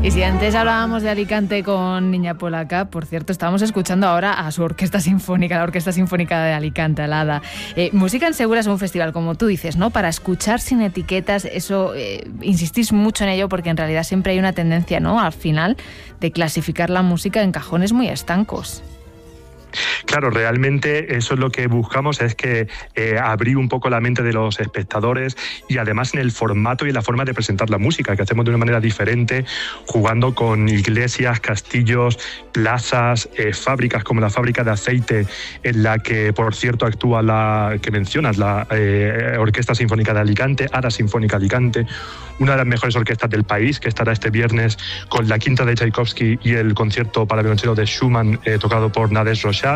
Y si antes hablábamos de Alicante con Niña Polaca, por cierto, estábamos escuchando ahora a su orquesta sinfónica, la Orquesta Sinfónica de Alicante, Alada. Música en Segura es un festival, como tú dices, ¿no? Para escuchar sin etiquetas, eso insistís mucho en ello porque en realidad siempre hay una tendencia, ¿no? Al final, de clasificar la música en cajones muy estancos. Claro, realmente eso es lo que buscamos, es que abrir un poco la mente de los espectadores y además en el formato y en la forma de presentar la música, que hacemos de una manera diferente, jugando con iglesias, castillos, plazas, fábricas como la fábrica de aceite, en la que, por cierto, actúa la que mencionas, la Orquesta Sinfónica de Alicante, Ara Sinfónica Alicante, una de las mejores orquestas del país, que estará este viernes con la quinta de Tchaikovsky y el concierto para violonchelo de Schumann, tocado por Nadège Rochat.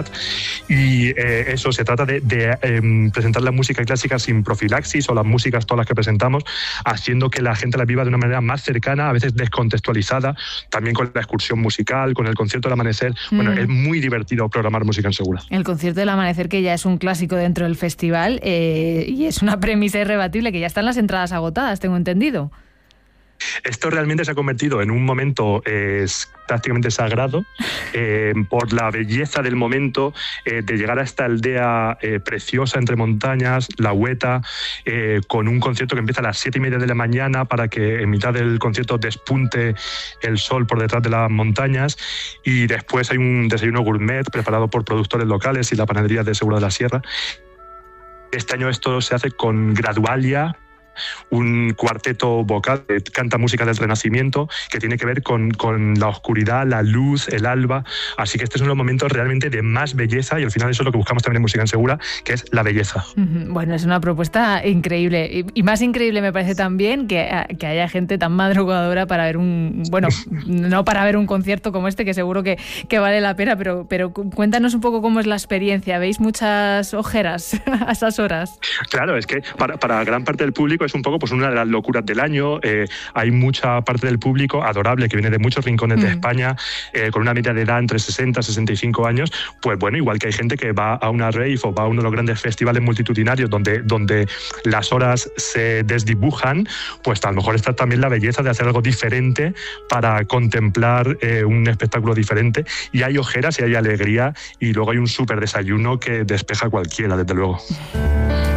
Y eso, se trata de presentar la música clásica sin profilaxis, o las músicas todas las que presentamos, haciendo que la gente la viva de una manera más cercana, a veces descontextualizada, también con la excursión musical, con el concierto del amanecer. Bueno, es muy divertido programar música en Segura. El concierto del amanecer, que ya es un clásico dentro del festival, y es una premisa irrebatible, que ya están las entradas agotadas, tengo entendido. Esto realmente se ha convertido en un momento prácticamente sagrado, por la belleza del momento, de llegar a esta aldea preciosa entre montañas, La Hueta, con un concierto que empieza a las 7:30 de la mañana para que en mitad del concierto despunte el sol por detrás de las montañas, y después hay un desayuno gourmet preparado por productores locales y la panadería de Segura de la Sierra. Este año esto se hace con Gradualia, un cuarteto vocal que canta música del Renacimiento, que tiene que ver con la oscuridad, la luz, el alba. Así que estos son los momentos realmente de más belleza, y al final eso es lo que buscamos también en Música en Segura, que es la belleza. Bueno, es una propuesta increíble, y más increíble me parece también que haya gente tan madrugadora para ver no para ver un concierto como este, que seguro que vale la pena, pero cuéntanos un poco cómo es la experiencia. ¿Veis muchas ojeras a esas horas? Claro, es que para gran parte del público es un poco una de las locuras del año. Hay mucha parte del público adorable que viene de muchos rincones de España, con una media de edad entre 60 y 65 años. Pues bueno, igual que hay gente que va a una rave o va a uno de los grandes festivales multitudinarios donde las horas se desdibujan, pues a lo mejor está también la belleza de hacer algo diferente para contemplar un espectáculo diferente. Y hay ojeras y hay alegría, y luego hay un súper desayuno que despeja a cualquiera, desde luego.